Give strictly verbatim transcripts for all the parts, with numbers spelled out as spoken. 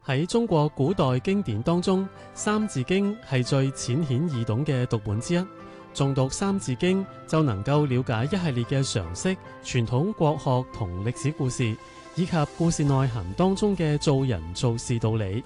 喺中國古代經典當中，《三字經》係最淺顯易懂嘅讀本之一。誦讀《三字經》就能夠了解一系列嘅常識、傳統國學同歷史故事，以及故事內涵當中嘅做人做事道理。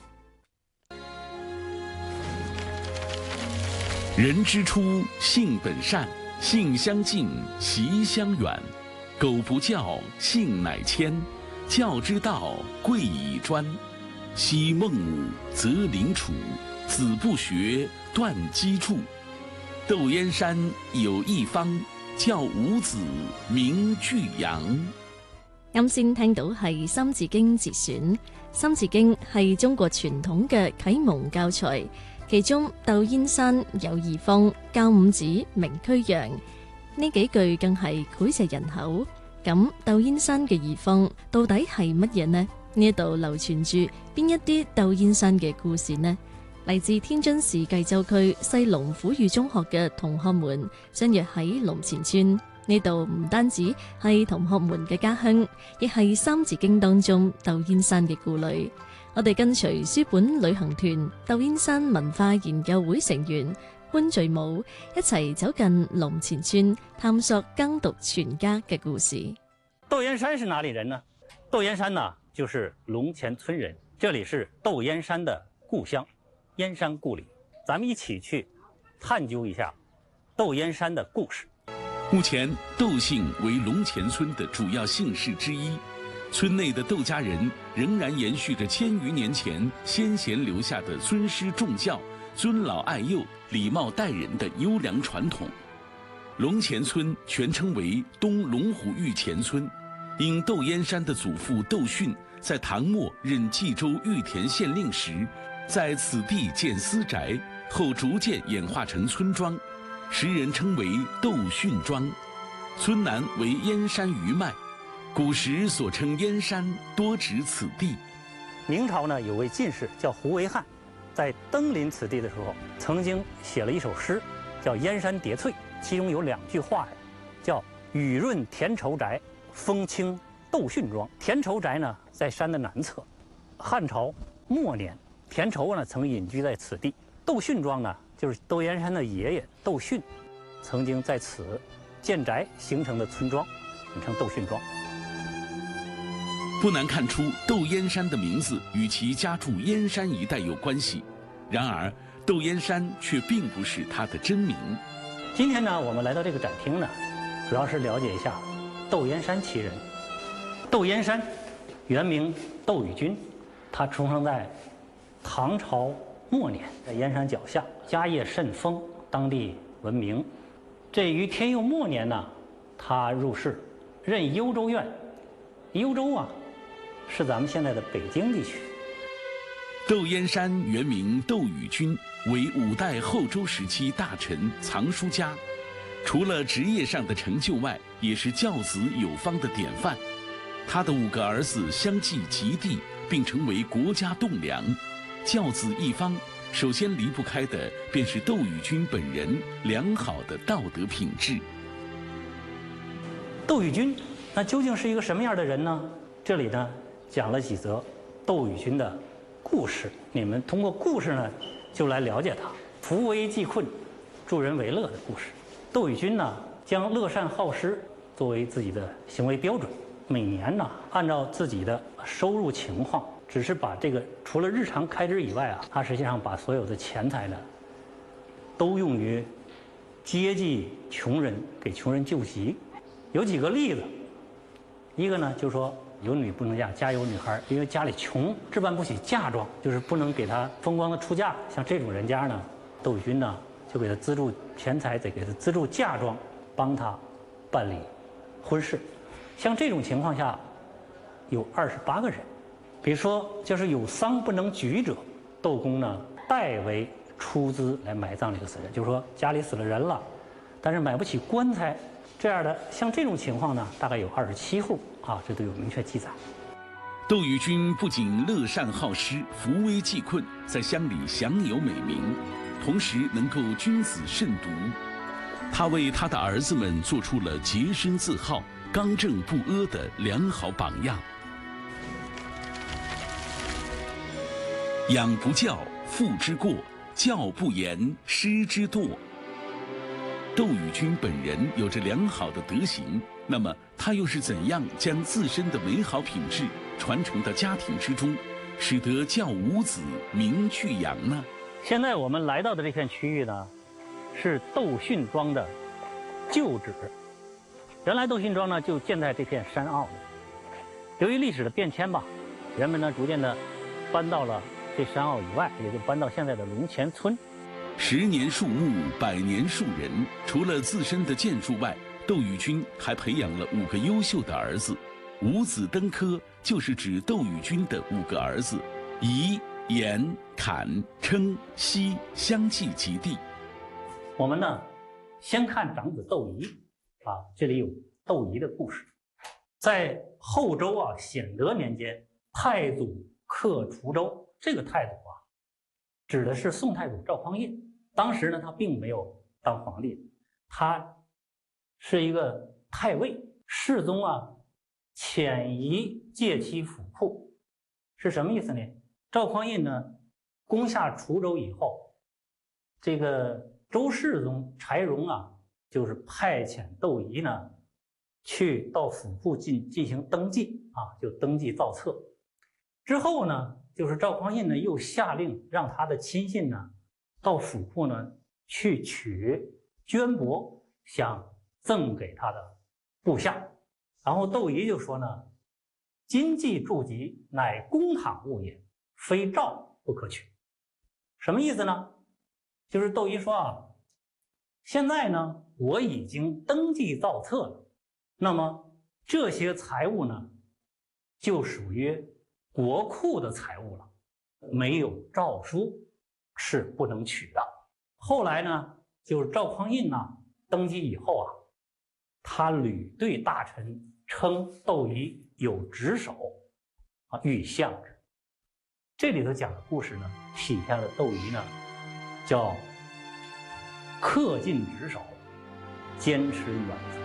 人之初，性本善，性相近，習相遠。苟不教，性乃遷。教之道，貴以專。昔孟武，择鄰處，子不學，斷機杼。竇燕山有一方，教五子，名俱揚。 啱先聽到係《三字經》節選，《三字經》係中國傳統嘅啟蒙教材，其中竇燕山有二方，教五子，名俱揚。呢幾句更係膾炙人口。咁竇燕山嘅二方到底係乜嘢呢？呢度流傳住邊一啲竇燕山嘅故事呢？嚟自天津市薊州區西龍府御中學嘅同學們相約喺龍前村，呢度唔單止係同學們嘅家鄉，亦係《三字經》當中竇燕山嘅故壘。我哋跟隨書本旅行團竇燕山文化研究會成員潘聚武一齊走進龍前村，探索耕讀全家嘅故事。 竇燕山是哪裡人呢？竇燕山呢，就是龍前村人，這裡是竇燕山的故鄉，燕山故里。咱們一起去探究一下竇燕山的故事。 目前，竇姓為龍前村的主要姓氏之一。村內的竇家人仍然延續着千餘年前先賢留下的尊師重教、尊老愛幼、禮貌待人的優良傳統。龍前村全稱為東龍虎峪前村，因竇燕山的祖父竇訓在唐末任冀州玉田縣令時，在此地建私宅，後逐漸演化成村莊，時人稱為竇訓莊。村南為燕山餘脈，古時所稱燕山多指此地。 明朝呢，有位進士叫胡惟翰，在登臨此地的時候，曾經寫了一首詩，叫《燕山疊翠》，其中有兩句話，叫雨潤田疇宅，風清竇訓莊。田疇宅呢，在山的南側。漢朝末年，田疇呢曾隱居在此地。竇訓莊呢，就是竇燕山的爺爺竇訓，曾經在此建宅形成的村莊，名稱竇訓莊。 不難看出，竇燕山的名字與其家住燕山一帶有關係。然而，竇燕山卻並不是他的真名。 今天呢，我們來到這個展廳呢，主要是了解一下竇燕山其人。竇燕山原名竇禹君，他出生在唐朝末年，在燕山腳下，家業甚豐，當地聞名。這於天佑末年呢，他入仕，任幽州縣。幽州啊，是咱們現在的北京地區。 竇燕山原名竇禹君，為五代後周時期大臣、藏書家。除了職業上的成就外，也是教子有方的典範。他的五個兒子相繼及第，並成為國家棟樑。教子一方，首先離不開的便是竇禹君本人良好的道德品質。 竇禹君，那究竟是一個什麼樣的人呢？這裡呢，講了幾則竇禹君的故事，你們通過故事呢，就來了解他扶危濟困、助人為樂的故事。竇禹君呢，將樂善好施作為自己的行為標準，每年呢，按照自己的收入情況，只是把這個除了日常開支以外啊，他實際上把所有的錢財呢，都用於接濟窮人，給窮人救急。有幾個例子，一個呢，就是說有女不能嫁，家有女孩，因為家裡窮，置辦不起嫁妝，就是不能給她風光的出嫁。像這種人家呢，竇禹君呢就給他資助錢財，得給他資助嫁妝，幫他辦理婚事。像這種情況下，有二十八個人。比如說，就是有喪不能舉者，竇公呢代為出資來埋葬這個死人。就是說家裡死了人了，但是買不起棺材，這樣的像這種情況呢，大概有二十七戶啊，這都有明確記載。 竇禹君不僅樂善好施、扶危濟困，在鄉裡享有美名，同時能夠君子慎獨。他為他的兒子們做出了潔身自好、剛正不阿的良好榜樣。 养不教，父之过；教不严，师之惰。窦禹君本人有着良好的德行，那么他又是怎样将自身的美好品质传承到家庭之中，使得教五子名去扬呢？ 现在我们来到的这片区域呢，是窦训庄的旧址。原来窦训庄呢就建在这片山坳里，由于历史的变迁吧，人们呢逐渐的搬到了这山坳以外，也就搬到现在的龙前村。 十年树木，百年树人。除了自身的建树外，窦禹君还培养了五个优秀的儿子。五子登科就是指窦禹君的五个儿子：仪、颜、侃、称、西相继及第。 我们呢，先看长子窦仪啊，这里有窦仪的故事。在后周啊，显德年间，太祖克滁州，这个太祖啊，指的是宋太祖赵匡胤。当时呢，他并没有当皇帝，他是一个太尉。世宗啊，遣仪借其府库，是什么意思呢？赵匡胤呢，攻下滁州以后，这个周世宗柴荣啊，就是派遣窦仪呢，去到府库进进行登记啊，就登记造册。之后呢，就是赵匡胤呢，又下令让他的亲信呢，到府库呢去取绢帛，想赠给他的部下。然后窦仪就说呢：“今既筑籍，乃公堂物也，非诏不可取。”什么意思呢？就是窦仪说啊，现在呢我已经登记造册了，那么这些财物呢就属于国库的财物了，没有诏书是不能取的。后来呢，就是赵匡胤呢登基以后啊，他屡对大臣称窦仪有职守啊，欲相之。这里头讲的故事呢，体现了窦仪呢叫恪尽职守，坚持原则。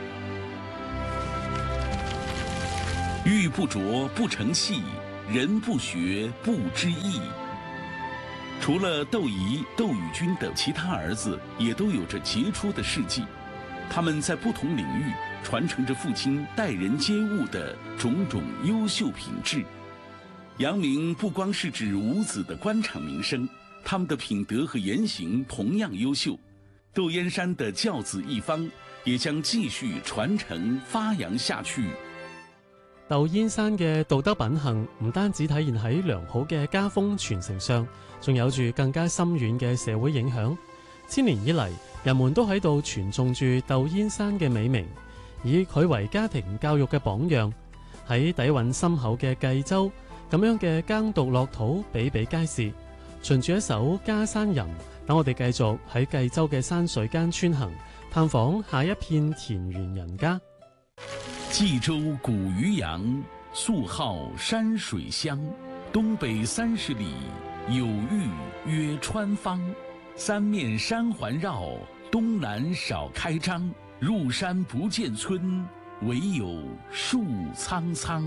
玉不琢不成器，人不学不知义。除了窦仪、窦禹君的其他儿子也都有着杰出的事迹，他们在不同领域传承着父亲待人接物的种种优秀品质。扬名不光是指五子的官场名声，他们的品德和言行同样优秀。窦燕山的教子一方也将继续传承發揚下去。 竇燕山嘅道德品行唔單止體現喺良好嘅家風傳承上，仲有住更加深遠嘅社會影響。千年以嚟，人們都喺度傳頌住竇燕山嘅美名，以佢為家庭教育嘅榜樣。喺底蘊深厚嘅冀州，咁樣嘅耕讀樂土比比皆是。循住一首《家山人》，等我哋繼續喺冀州嘅山水間穿行，探訪下一片田園人家。 冀州古漁陽，素號山水鄉。東北三十里，有域曰川芳。三面山環繞，東南少開張。入山不見村，唯有樹蒼蒼。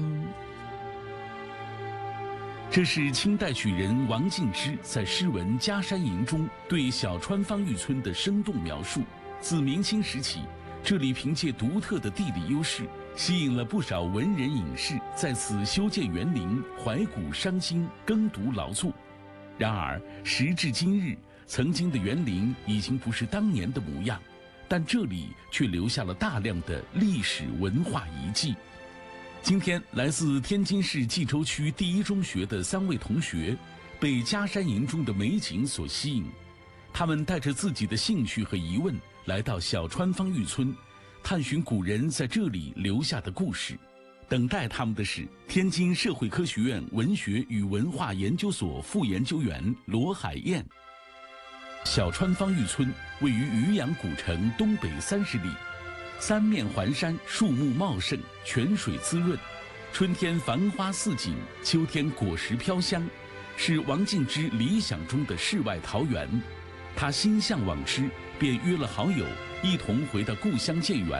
这是清代曲人王敬之在诗文《家山吟》中对小川芳峪村的生动描述。自明清时起，这里凭借独特的地理优势，吸引了不少文人隐士在此修建园林、怀古伤今、耕读劳作。然而，时至今日，曾经的园林已经不是当年的模样，但这里却留下了大量的历史文化遗迹。今天，来自天津市冀州区第一中学的三位同学，被《家山吟》中的美景所吸引。他们带着自己的兴趣和疑问，来到小川芳峪村，探寻古人在这里留下的故事。等待他们的是天津社会科学院文学与文化研究所副研究员罗海燕。小川芳峪村位于渔阳古城东北三十里。三面环山，树木茂盛，泉水滋润，春天繁花似锦，秋天果实飘香，是王敬之理想中的世外桃源。他心向往之，便约了好友一同回到故乡建园。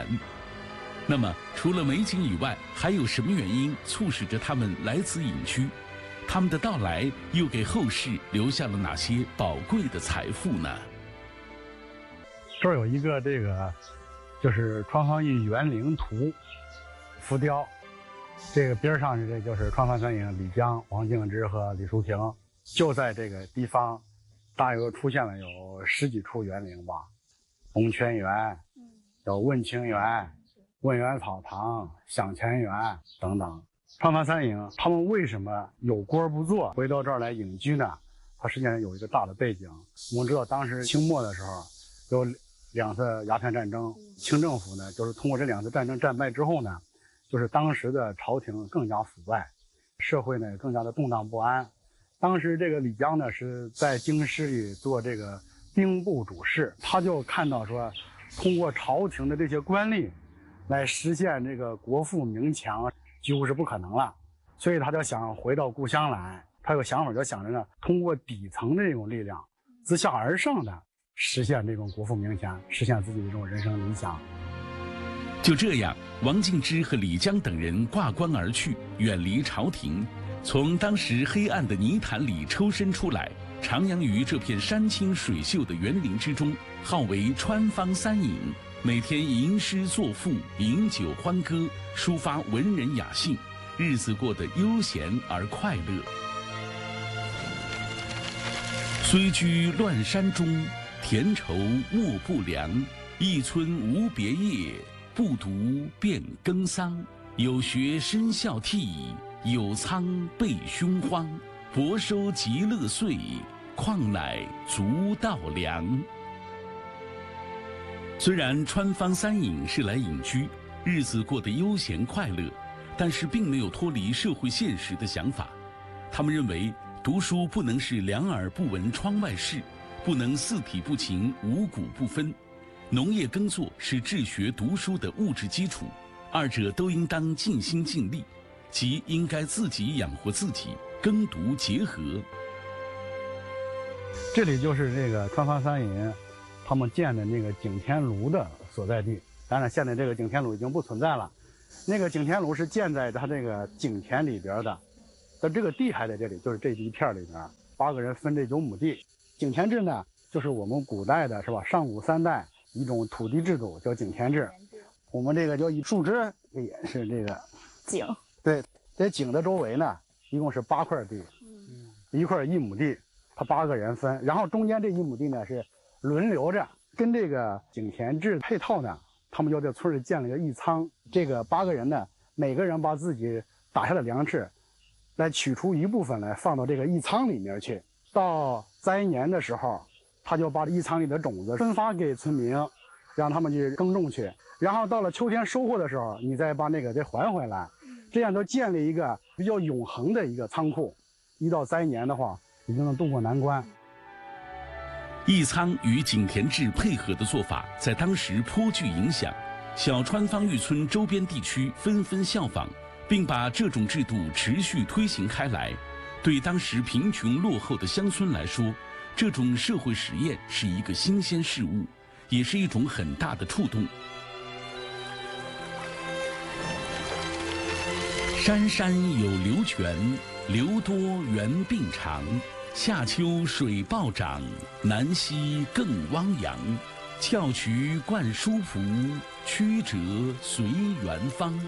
那么，除了美景以外，还有什么原因促使着他们来此隐居？ 他们的到来又给后世留下了哪些宝贵的财富呢？ 这儿有一个这个，就是川方峪园陵图浮雕，这个边上是这就是川方三影李江、王敬之和李叔平，就在这个地方，大约出现了有十几处园陵吧，红泉园，有问清园、问园草堂、享前园等等。川方三影他们为什么有官不做，回到这儿来隐居呢？它实际上有一个大的背景。我们知道当时清末的时候有两次鸦片战争，清政府呢就是通过这两次战争战败之后呢，就是当时的朝廷更加腐败，社会呢更加的动荡不安。当时这个李江呢是在京师里做这个兵部主事，他就看到说，通过朝廷的这些官吏来实现这个国富民强几乎是不可能了，所以他就想回到故乡来。他有个想法，就想着呢，通过底层的这种力量，自下而上的实现这种国富民强，实现自己的这种人生理想。 就这样，王敬之和李江等人挂冠而去，远离朝廷，从当时黑暗的泥潭里抽身出来，徜徉于这片山清水秀的园林之中，号为川方三影。每天吟诗作赋，饮酒欢歌，抒发文人雅兴，日子过得悠闲而快乐。虽居乱山中，田畴莫不良。一村无别业，不独便耕桑。有学深孝悌，有仓备凶荒。薄收极乐岁，况乃足道良。虽然川方三影是来隐居，日子过得悠闲快乐，但是并没有脱离社会现实的想法。他们认为，读书不能是两耳不闻窗外事，不能四体不勤五谷不分。农业耕作是治学读书的物质基础，二者都应当尽心尽力，即应该自己养活自己，耕读结合。 这里就是这个川方三影他们建的那个景天炉的所在地。当然，现在这个景天炉已经不存在了。那个景天炉是建在它这个景田里边的，但这个地还在这里，就是这一片里边，八个人分这九亩地。景田制呢，就是我们古代的是吧，上古三代一种土地制度，叫景田制。我们这个叫一树枝，这也是这个景。 对，这景的周围呢，一共是八块地，嗯，一块一亩地，他八个人分，然后中间这一亩地呢是轮流着，跟这个景田制配套呢，他们就在村里建了一个义仓。这个八个人呢，每个人把自己打下的粮食，来取出一部分来放到这个义仓里面去。到灾年的时候，他就把义仓里的种子分发给村民，让他们去耕种去。然后到了秋天收获的时候，你再把那个再还回来，这样就建立一个比较永恒的一个仓库。一到灾年的话，你就能渡过难关。 义仓与景田制配合的做法，在当时颇具影响，小川方峪村周边地区纷纷效仿，并把这种制度持续推行开来。对当时贫穷落后的乡村来说，这种社会实验是一个新鲜事物，也是一种很大的触动。山山有流泉，流多源鬓长。夏秋水暴涨，南溪更汪洋。翘渠灌疏蒲，曲折随园芳。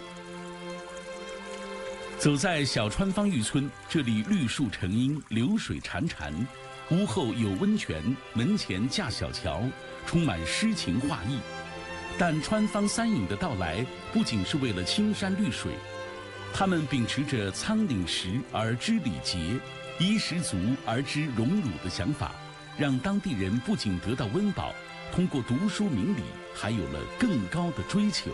走在小川方峪村，这里绿树成荫，流水潺潺，屋后有温泉，门前架小桥，充满诗情画意。但川方三影的到来，不仅是为了青山绿水，他们秉持着仓廪实而知礼节，衣食足而知荣辱的想法，让当地人不仅得到温饱，通过读书明理，还有了更高的追求。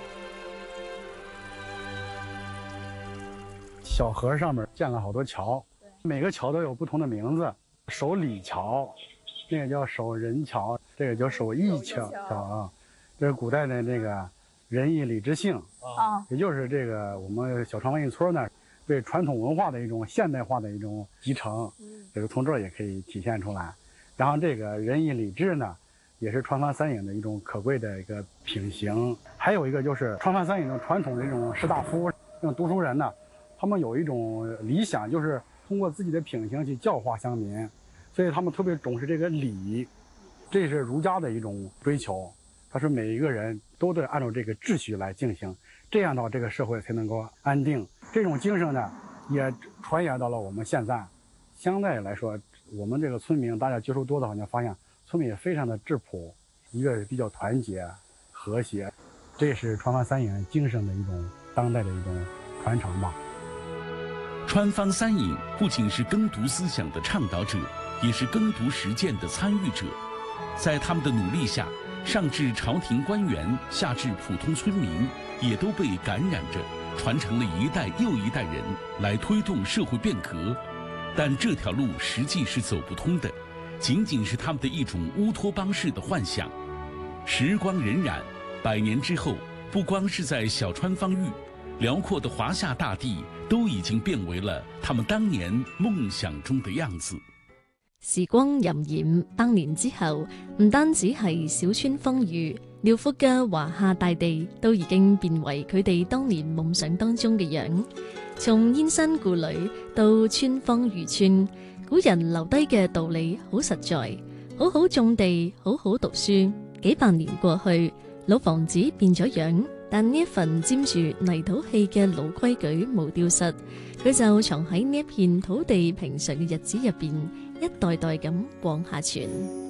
小河上面建了好多桥，每个桥都有不同的名字。守礼桥，那个叫守仁桥，这个叫守义桥啊。这是古代的这个仁义礼智信啊，也就是这个我们小川方峪村呢，对传统文化的一种现代化的一种集成，这个从这儿也可以体现出来。然后这个仁义礼智呢，也是川方三影的一种可贵的一个品行。还有一个就是川方三影的传统的一种士大夫，那种读书人呢，他们有一种理想，就是通过自己的品行去教化乡民，所以他们特别重视这个礼，这是儒家的一种追求。他说每一个人都得按照这个秩序来进行，这样的话这个社会才能够安定。这种精神呢，也传延到了我们现在。相对来说，我们这个村民大家接触多的话，你发现村民也非常的质朴，一个比较团结和谐，这也是川方三隐精神的一种当代的一种传承吧。 川方三隐不仅是耕读思想的倡导者，也是耕读实践的参与者。在他们的努力下，上至朝廷官员，下至普通村民，也都被感染着，传承了一代又一代人来推动社会变革。但这条路实际是走不通的，仅仅是他们的一种乌托邦式的幻想。时光荏苒，百年之后，不光是在小川方域，辽阔的华夏大地都已經變為了他們當年夢想中的樣子。 時光荏苒，百年之後，唔單止係小川方域，遼闊嘅華夏大地都已經變為佢哋當年夢想當中嘅樣。從燕山故壘到川方漁村，古人留低嘅道理好實在，好好種地，好好讀書。幾百年過去，老房子變咗樣，但呢一份沾住泥土氣嘅老規矩冇丟失，佢就藏喺呢一片土地平常嘅日子入邊，一代代咁往下傳。